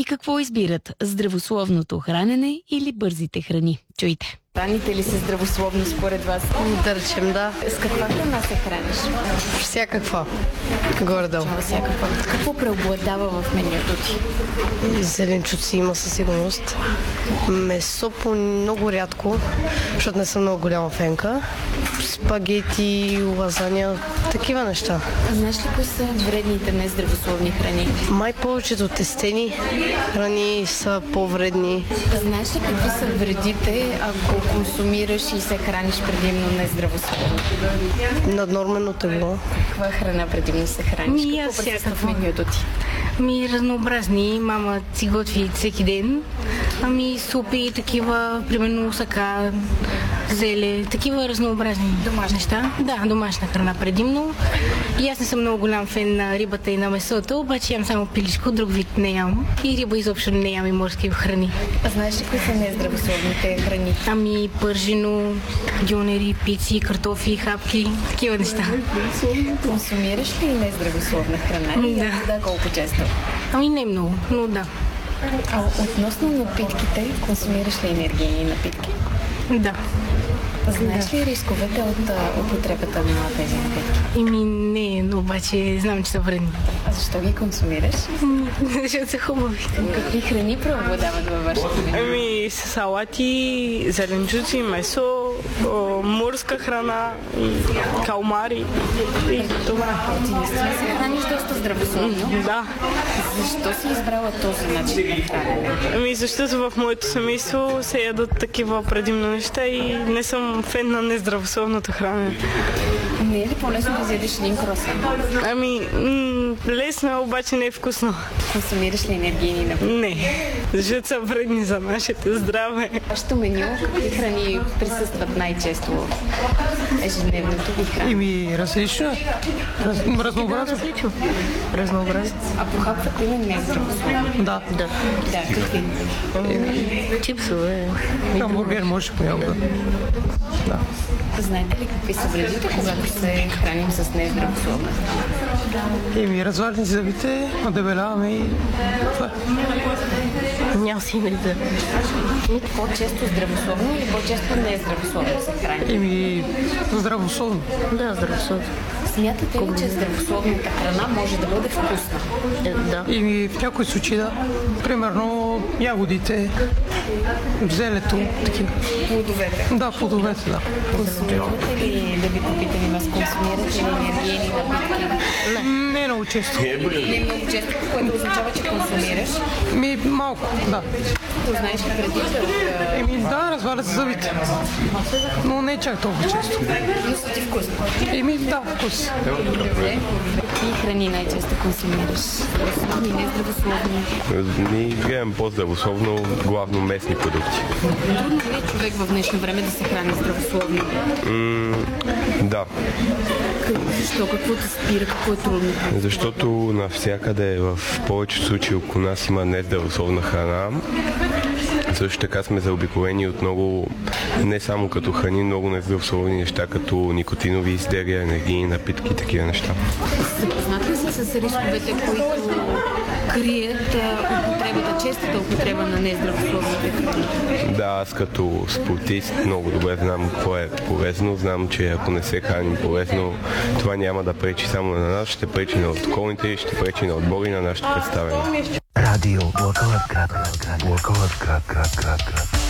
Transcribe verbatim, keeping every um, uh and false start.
и какво избират – здравословното хранене или бързите храни. Чуйте. Храните ли се здравословно според вас? Да речем, да. С каква храна се храниш? Всякаква. Горе-долу. Всякаква. Какво преобладава в менюто ти? Зеленчуци има със сигурност. Месо по много рядко, защото не съм много голяма фенка. Спагети, лазаня, такива неща. А знаеш ли кои са вредните нездравословни храни? Май повечето тестени храни са по-вредни. Знаеш ли какви са вредите, ако консумираш и се храниш предимно нездравословно? Наднормено тегло. Каква храна предимно се храниш? Ми, аз Какво присъства в менюто ти? Ми разнообразни. Мама си готви всеки ден. Ами супи, такива, примерно сака, зеле, такива разнообразни домашни неща. Да, домашна храна предимно. И аз не съм много голям фен на рибата и на месото, обаче ям само пилишко, друг вид не ям. И риба изобщо не ям и морски храни. А знаеш ли кои са нездравословните храни? Ами пържено, дюнери, пици, картофи, хапки, такива неща. Консумираш ли нездравословна храна? Да. Да, колко често? Ами не много, но да. А относно напитките, консумираш ли енергийни напитки? Да. Знаеш ли рисковете от а, употребата на тези напитки? Ими не, но обаче знам, че са вредни. А защо ги консумираш? Защото са хубави. Какви храни преобладават във вашето меню? Ами салати, зеленчуци, месо, о, морска храна, и калмари и това. Ти наистина се храниш доста здравословно. Да. Защо си избрала този начин на хранене? Ами защото в моето семейство се ядат такива предимно неща и не съм фен на нездравословното хранене. Не е ли по-лесно да изядеш един круасан? Ами м- лесно, обаче не е вкусно. Консумираш ли енергийни напитки? Не, защото са вредни за нашето здраве. Вашето меню, какви храни присъстват най-често в ежедневното ви хранене? Ими различно. Раз, разнообразно. Различно. Разнообразно. А похапвате ли нездравословно? Да. Да. Да, какви? Чипсове. Хамбургер може понякога. Да. Знаете ли какви са вредите, когато се храним с нездравословна? Еми развалени зъбите, надебеляваме и това. Няма си не да. По-често здравословно или по-често нездравословно се храним? Еми здравословно. Да, здравословно. Смятате ли, че здравословната храна може да бъде вкусна? Е, да. Еми в някои случаи да. Примерно ягодите, зелето, такива. Плодовете. Да, плодовете, да. Консумирате ли, да ви попитам, аз консумирате ли енергийни напитки? Не много често. Не много често, което означава, че консумираш. Ми малко, да. То знаеш ли вредите от... Еми да, развалят се зъбите. Но не чак толкова често. Но са ти вкусни. Еми да, вкус. Добре. Какви храни най-често консумираш? Здравословни, нездравословни? Ние гледам по-здравословно, главно местни продукти. Трудно ли е човек в днешно време да се храни здравословно? М- да, Защо? Какво те спира? Какво е трудно? защото навсякъде в повечето случаи около нас има нездравословна храна. Също така сме заобиколени от много, не само като храни, много нездравословни неща, като никотинови изделия, енергийни напитки и такива неща. Запознат ли са с рисковете, които крият а, употребата, честата употреба на нездравословните храни? Да, аз като спортист много добре знам какво е полезно. Знам, че ако не се храним полезно, това няма да пречи само на нас, ще пречи на околните и ще пречи на отбори на нашето представяне. Радио Благоевград, Благоевград, град, град, град.